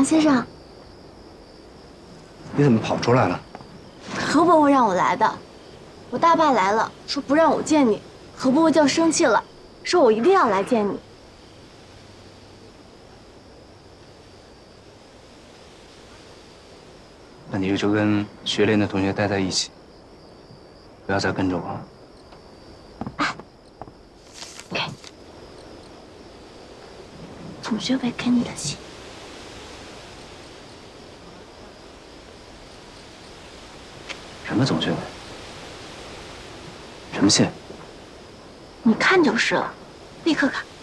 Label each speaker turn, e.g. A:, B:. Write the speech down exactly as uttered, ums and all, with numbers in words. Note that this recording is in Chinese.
A: 先生，
B: 你怎么跑出来了？
A: 何伯伯让我来的。我大爸来了，说不让我见你。何伯伯叫生气了，说我一定要来见你。
B: 那你就跟学联的同学待在一起，不要再跟着我了。
A: 哎，给，总学委给你的信。
B: 什么总学委？什么信？
A: 你看就是了，立刻看。